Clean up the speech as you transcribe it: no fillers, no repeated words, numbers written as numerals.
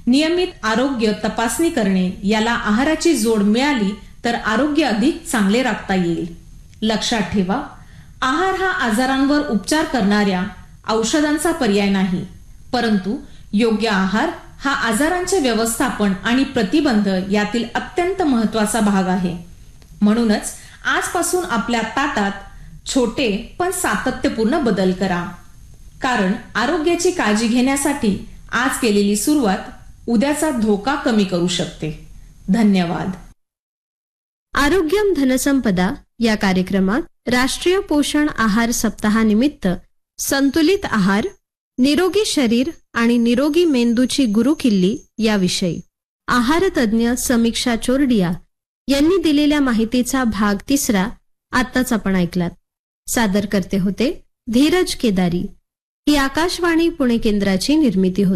नियमित आरोग्य तपासणी करणे याला आहाराची जोड मिळाली तर आरोग्य अधिक चांगले राखता येईल. लक्षात ठेवा, आहार हा आजारांवर उपचार करणाऱ्या औषधांचा पर्याय नाही, परंतु योग्य आहार हा आजारांचे व्यवस्थापन आणि प्रतिबंध यातील अत्यंत महत्वाचा भाग आहे. म्हणूनच आजपासून आपल्या ताटात छोटे पण सातत्यपूर्ण बदल करा, कारण आरोग्याची काळजी घेण्यासाठी आज केलेली सुरुवात उद्याचा धोका कमी करू शकते. धन्यवाद. आरोग्यम धनसंपदा या कार्यक्रमात राष्ट्रीय पोषण आहार सप्ताहानिमित्त संतुलित आहार, निरोगी शरीर आणि निरोगी मेंदूची गुरुकिल्ली याविषयी आहार तज्ज्ञ समीक्षा चोरडिया यांनी दिलेल्या माहितीचा भाग 3 आत्ताच आपण ऐकलात. सादर करते होते धीरज केदारी. ही आकाशवाणी पुणे केंद्राची निर्मिती होती.